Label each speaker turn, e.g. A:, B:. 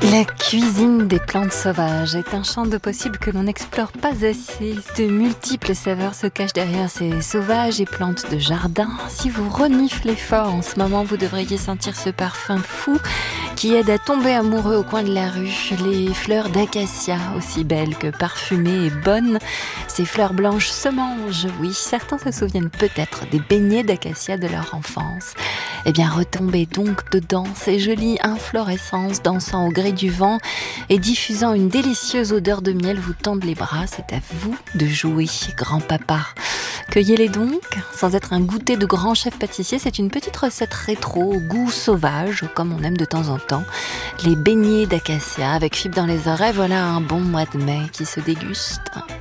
A: La cuisine des plantes sauvages est un champ de possibles que l'on n'explore pas assez. De multiples saveurs se cachent derrière ces sauvages et plantes de jardin. Si vous reniflez fort en ce moment, vous devriez sentir ce parfum fou qui aide à tomber amoureux au coin de la rue. Les fleurs d'acacia, aussi belles que parfumées et bonnes. Ces fleurs blanches se mangent, oui. Certains se souviennent peut-être des beignets d'acacia de leur enfance. Eh bien, retombez donc dedans, ces jolies inflorescences dansant au gré du vent et diffusant une délicieuse odeur de miel vous tendent les bras. C'est à vous de jouer, grand-papa. Cueillez-les donc, sans être un goûter de grand chef pâtissier, c'est une petite recette rétro au goût sauvage, comme on aime de temps en temps. Les beignets d'acacia avec fibres dans les oreilles, voilà un bon mois de mai qui se déguste.